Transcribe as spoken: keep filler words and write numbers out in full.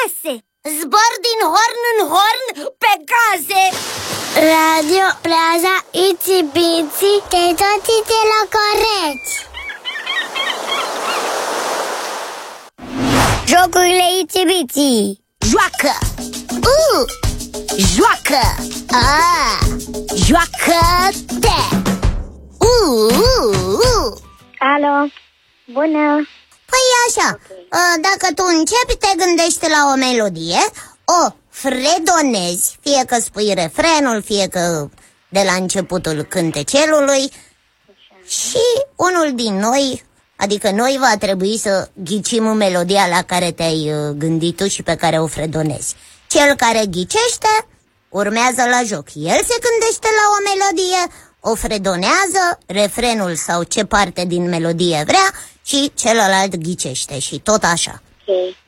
case. Zbor din horn în horn pe case. Radio Plaza Itsy Bitsy, de toții de la Coreț. Jocurile Itsy Bitsy. Joacă. Uh, joacă. Ah, joacă-te. Uh, uh, uh. Alo, bună. Păi așa, dacă tu începi, te gândești la o melodie, o fredonezi, fie că spui refrenul, fie că de la începutul cântecelului, și unul din noi, adică noi, va trebui să ghicim melodia la care te-ai gândit tu și pe care o fredonezi. Cel care ghicește urmează la joc. El se gândește la o melodie, o fredonează, refrenul sau ce parte din melodie vrea, și celălalt ghicește și tot așa. Ok.